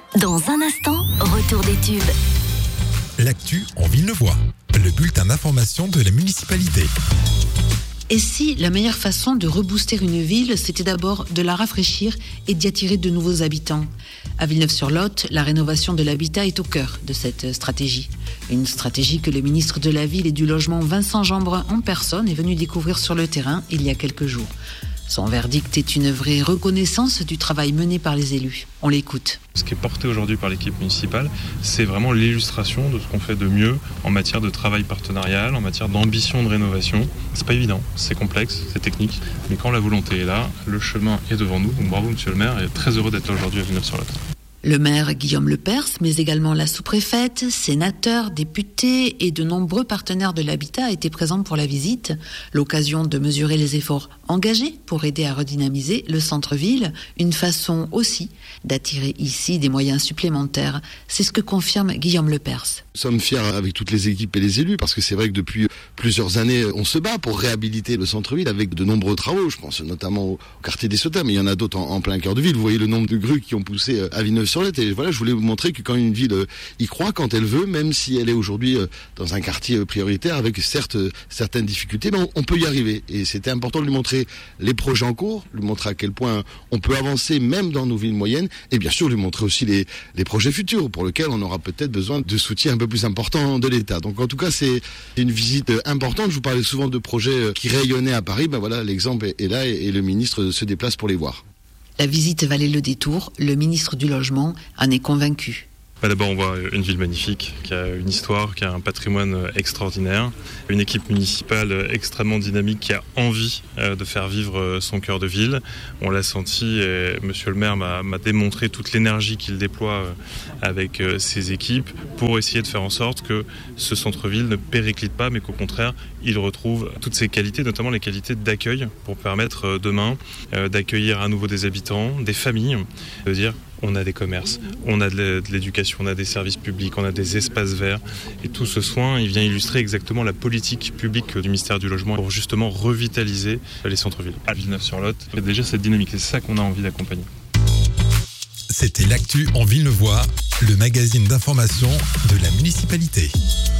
Dans un instant, retour des tubes. L'actu en Villeneuvois, le bulletin d'information de la municipalité. Et si la meilleure façon de rebooster une ville, c'était d'abord de la rafraîchir et d'y attirer de nouveaux habitants? À Villeneuve-sur-Lot, la rénovation de l'habitat est au cœur de cette stratégie. Une stratégie que le ministre de la Ville et du Logement, Vincent Jeanbrun, en personne, est venu découvrir sur le terrain il y a quelques jours. Son verdict est une vraie reconnaissance du travail mené par les élus. On l'écoute. Ce qui est porté aujourd'hui par l'équipe municipale, c'est vraiment l'illustration de ce qu'on fait de mieux en matière de travail partenarial, en matière d'ambition de rénovation. C'est pas évident, c'est complexe, c'est technique, mais quand la volonté est là, le chemin est devant nous. Donc bravo monsieur le maire, et très heureux d'être là aujourd'hui à Villeneuve-sur-Lot. Le maire Guillaume Lepers, mais également la sous-préfète, sénateurs, députés et de nombreux partenaires de l'habitat étaient présents pour la visite. L'occasion de mesurer les efforts engagés pour aider à redynamiser le centre-ville. Une façon aussi d'attirer ici des moyens supplémentaires. C'est ce que confirme Guillaume Lepers. Nous sommes fiers avec toutes les équipes et les élus parce que c'est vrai que depuis plusieurs années, on se bat pour réhabiliter le centre-ville avec de nombreux travaux. Je pense notamment au quartier des Sauternes, mais il y en a d'autres en plein cœur de ville. Vous voyez le nombre de grues qui ont poussé à Villeneuve-sur-Lot. Et voilà, je voulais vous montrer que quand une ville y croit, quand elle veut, même si elle est aujourd'hui dans un quartier prioritaire avec certes certaines difficultés, mais on peut y arriver. Et c'était important de lui montrer les projets en cours, lui montrer à quel point on peut avancer même dans nos villes moyennes, et bien sûr lui montrer aussi les projets futurs pour lesquels on aura peut-être besoin de soutien un peu plus important de l'État. Donc en tout cas, c'est une visite importante. Je vous parlais souvent de projets qui rayonnaient à Paris. Ben voilà, l'exemple est là et le ministre se déplace pour les voir. La visite valait le détour. Le ministre du Logement en est convaincu. D'abord, on voit une ville magnifique, qui a une histoire, qui a un patrimoine extraordinaire, une équipe municipale extrêmement dynamique qui a envie de faire vivre son cœur de ville. On l'a senti et monsieur le maire m'a démontré toute l'énergie qu'il déploie avec ses équipes pour essayer de faire en sorte que ce centre-ville ne périclite pas, mais qu'au contraire, il retrouve toutes ses qualités, notamment les qualités d'accueil, pour permettre demain d'accueillir à nouveau des habitants, des familles, de dire on a des commerces, on a de l'éducation, on a des services publics, on a des espaces verts. Et tout ce soin, il vient illustrer exactement la politique publique du ministère du Logement pour justement revitaliser les centres-villes. À Villeneuve-sur-Lot, il y a déjà cette dynamique, c'est ça qu'on a envie d'accompagner. C'était l'actu en Villeneuvois, le magazine d'information de la municipalité.